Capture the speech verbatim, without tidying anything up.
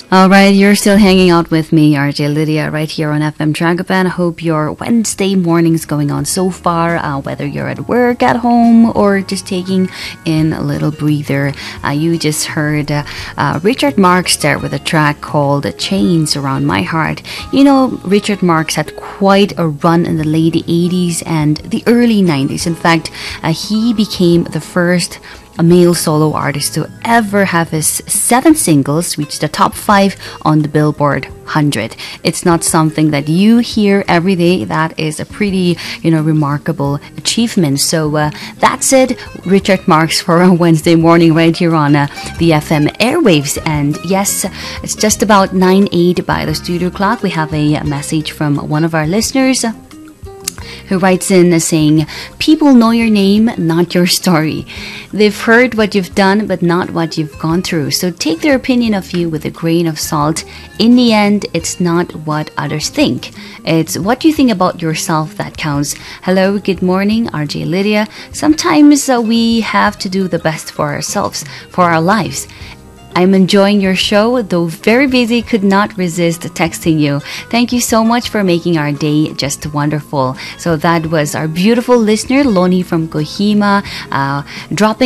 All right, you're still hanging out with me, R J Lydia, right here on F M Dragapan. I hope your Wednesday morning's going on so far, uh, whether you're at work, at home, or just taking in a little breather. Uh, you just heard uh, uh, Richard Marx there with a track called Chains Around My Heart. You know, Richard Marx had quite a run in the late eighties and the early nineties. In fact, uh, he became the first a male solo artist to ever have his seven singles reach the top five on the Billboard one hundred. It's not something that you hear every day. That is a pretty, you know, remarkable achievement. So uh, that's it, Richard Marx, for a Wednesday morning right here on uh, the F M airwaves. And yes, it's just about nine eight by the studio clock. We have a message from one of our listeners who writes in saying, people know your name, not your story. They've heard what you've done, but not what you've gone through. So take their opinion of you with a grain of salt. In the end, it's not what others think. It's what you think about yourself that counts. Hello, good morning, R J Lydia. Sometimes uh, we have to do the best for ourselves, for our lives. I'm enjoying your show, though very busy, could not resist texting you. Thank you so much for making our day just wonderful. So that was our beautiful listener, Loni from Kohima, uh, dropping